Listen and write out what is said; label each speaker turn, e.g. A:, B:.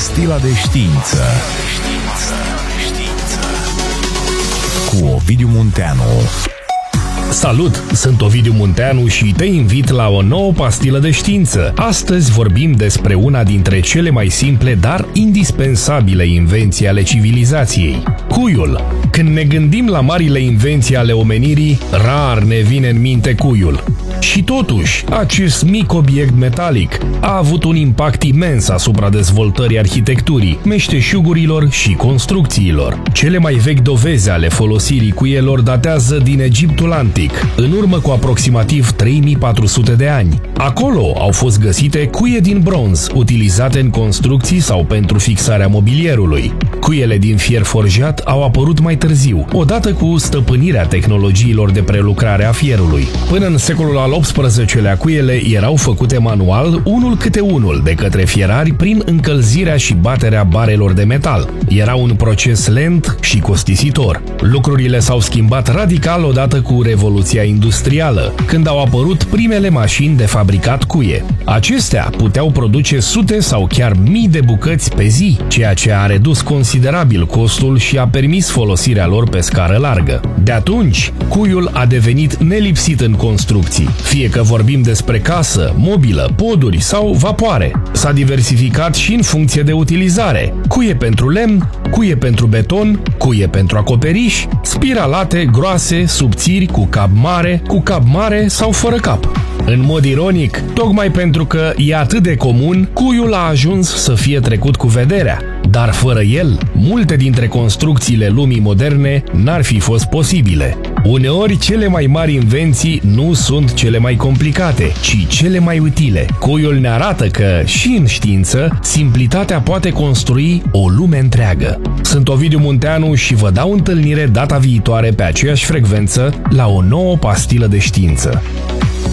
A: Pastila de știință cu Ovidiu Munteanu.
B: Salut! Sunt Ovidiu Munteanu și te invit la o nouă pastilă de știință. Astăzi vorbim despre una dintre cele mai simple, dar indispensabile invenții ale civilizației: cuiul. Când ne gândim la marile invenții ale omenirii, rar ne vine în minte cuiul. Și totuși, acest mic obiect metalic a avut un impact imens asupra dezvoltării arhitecturii, meșteșugurilor și construcțiilor. Cele mai vechi dovezi ale folosirii cuielor datează din Egiptul antic, în urmă cu aproximativ 3400 de ani. Acolo au fost găsite cuie din bronz, utilizate în construcții sau pentru fixarea mobilierului. Cuiele din fier forjat au apărut mai târziu, odată cu stăpânirea tehnologiilor de prelucrare a fierului. Până în secolul al XVIII-lea, cuiele erau făcute manual, unul câte unul, de către fierari prin încălzirea și baterea barelor de metal. Era un proces lent și costisitor. Lucrurile s-au schimbat radical odată cu Revoluția Industrială, când au apărut primele mașini de fabricat cuie. Acestea puteau produce sute sau chiar mii de bucăți pe zi, ceea ce a redus considerabil costul și a permis folosirea lor pe scară largă. De atunci, cuiul a devenit nelipsit în construcții, fie că vorbim despre casă, mobilă, poduri sau vapoare. S-a diversificat și în funcție de utilizare: cuie pentru lemn, cuie pentru beton, cuie pentru acoperiș, spiralate, groase, subțiri, cu cap mare sau fără cap. În mod ironic, tocmai pentru că e atât de comun, cuiul a ajuns să fie trecut cu vederea. Dar fără el, multe dintre construcțiile lumii moderne n-ar fi fost posibile. Uneori, cele mai mari invenții nu sunt cele mai complicate, ci cele mai utile. Cuiul ne arată că, și în știință, simplitatea poate construi o lume întreagă. Sunt Ovidiu Munteanu și vă dau întâlnire data viitoare pe aceeași frecvență la o nouă pastilă de știință.